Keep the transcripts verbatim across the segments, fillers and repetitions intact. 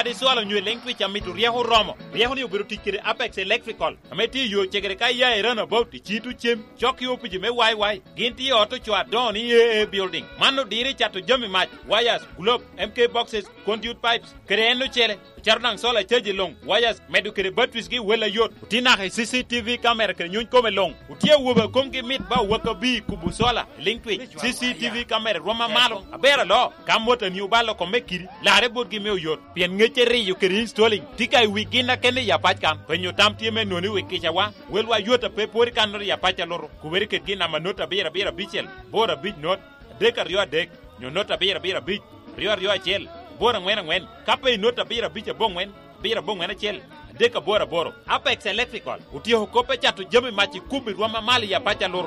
di suala nyu lengwi cha mitu rieho romo rieho ni obedo tikire Apex Electrical ameti yo chegere ka ya erana about ti chitu chem choki opiji me wai wai ginti auto chwa doni e building mano dire chato jami match wires globe M K boxes conduit pipes kreno chele charnang sola cheji long wires medu kere batwis gi wela yot tina he C C T V camera kere nyun kome long utie wuba komgi mit ba waka bi kubu sola linkwi C C T V camera roma malo abera lo kamota ni ubalo ko mekiri lare bod gi me yot pien ngeche ri yu kere installing tika wikina kene ya pachkan penyo tamtie me noni wikisha wa welwa yota pe pori kanor ya pacha loro kuberi ke gina manota bera bera bichel bora big not deka rio dek nyonota bera bera big rio rio chel bora ngwen ngwen kape nota bira bicha bongwen bira bongwen chel deka bora boro Apex Electrical utio kope chatu jami machi kubi roma mali ya pacha loro.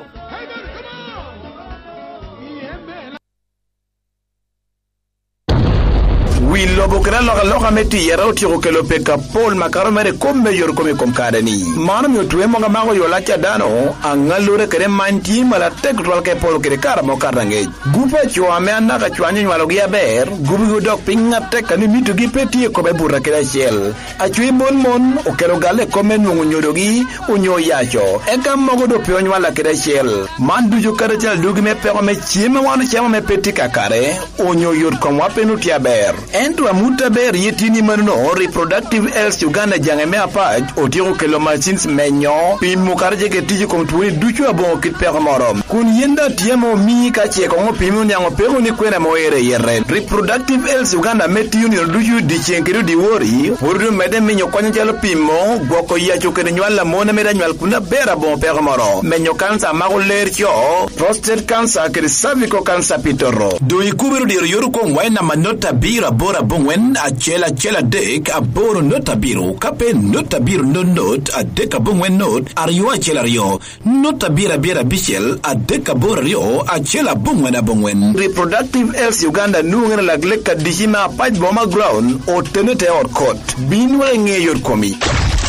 wi lobo kena loka loka meti yera utiko kelo peka Paul makaro mere kombe yor kome komkada ni manam yo tuwe monga mago yo lacha dano angalure kere manti mala tek tuwal ke Paul kere kara mo karange gupa chua me anaka chua nyo nyalo gia ber gubi udok pinga teka ni mitu gipeti kobe burra kere shell achui mon mon o kero gale kome nungu nyodogi unyo yacho eka mogo do pio nyala kere shell mandu jo kare chal dugi me peko me chima wano chama me peti kakare unyo yor komwa penutia ber Ento amuta ber yetini manuno reproductive health Uganda jangeme apaj otiro kelo machines menyo pi mukarje ke tiji kom tuwe duchu abon kit peko morom kun yenda tiemo mi kache kongo pimu nyango peko ni kwena moere yeren reproductive health Uganda meti union duchu di chenkiru di wori hurdu mede minyo kwanya chalo pimo gwoko yacho kene nywala mona meda nywal kuna bera bon peko moro menyo kansa mago ler cho prostate cancer kere cervical cancer pitoro do ikubiru di yoru ko mwaina manota bira bora bongwen a chela chela dek a boro nota biro kape nota biro no not a deka bongwen not a rio a chela rio nota bira bira bichel a deka bora rio a chela bongwen a bongwen reproductive health Uganda nungena lagleka dishima paj boma ground o tenete or court binwe nge yor komi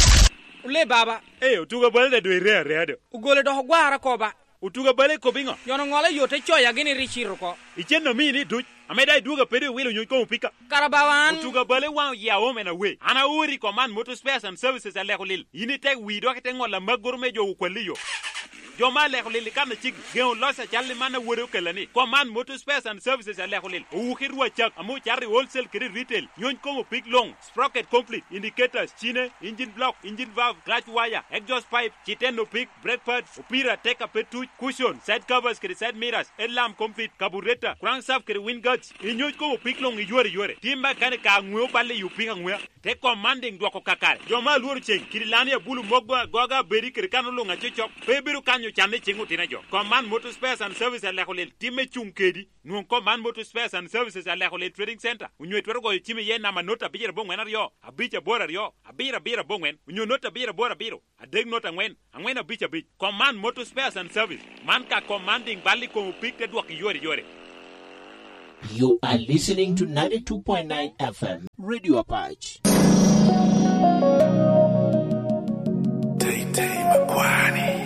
ule baba eh utuga balde do ire reado ugole do gwara ko ba utuga bale ko bingo yono ngole yote choya gini richiro ko icheno mini duch ameda duga pede wilo nyuko pika karabawan utuga bale wa ya wo mena we ana uri command motor spares and services ale kolil yini tek wi do kete ngola magorme jo kwaliyo jo male kolil kana chig geo losa challe mana woro kelani command motor spares and services ale kolil u khirwa chak amu charri wholesale credit retail nyon ko pik long sprocket complete indicators chine engine block engine valve clutch wire exhaust pipe chiteno pik brake pads upira take a petu cushion side covers kre side mirrors alarm complete carburetor crankshaft kre wind guards inyo ko pik long yore yore timba kane ka ngwe balle yu pika ngwe te commanding dwako kakare jo ma luru chen kirilani ya bulu mogba goga beri kre kanu longa chichok bebiru kanyo chande chingu tina jo command motor spares and services ale kolel time chunkedi non command motor spares and services ale kolel trading center unyo twero go time ye na manota bijere bongwen rio abicha bora rio abira bira bongwen unyo nota bira bora biro adeg nota ngwen angwen abicha bich command motor spares and service man ka commanding bali ko pik te dwako yore yore. You are listening to ninety-two point nine F M Radio Apache. Tay Tay Makwani.